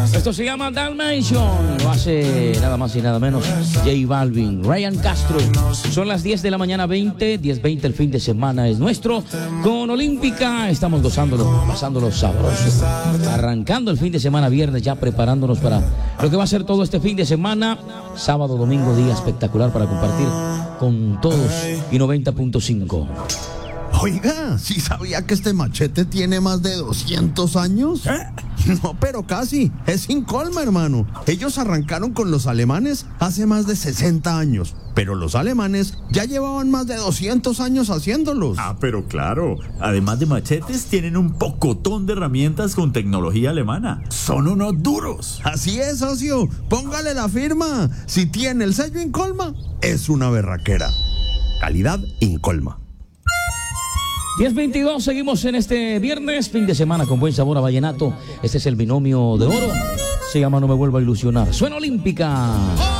Esto se llama Dalmatian. Lo hace nada más y nada menos J Balvin, Ryan Castro. Son las 10 de la mañana 10:20. El fin de semana es nuestro. Con Olímpica estamos gozándolo, pasándolo sabroso. Arrancando el fin de semana viernes, ya preparándonos para lo que va a ser todo este fin de semana. Sábado, domingo, día espectacular para compartir con todos y 90.5. Oiga, ¿sí sabía que este machete tiene más de 200 años? No, pero casi. Es Incolma, hermano. Ellos arrancaron con los alemanes hace más de 60 años. Pero los alemanes ya llevaban más de 200 años haciéndolos. Ah, pero claro. Además de machetes, tienen un pocotón de herramientas con tecnología alemana. Son unos duros. Así es, socio. Póngale la firma. Si tiene el sello Incolma, es una berraquera. Calidad Incolma. 10:22, seguimos en este viernes, fin de semana con buen sabor a vallenato. Este es el binomio de oro. Se llama No me vuelvo a ilusionar. Suena Olímpica.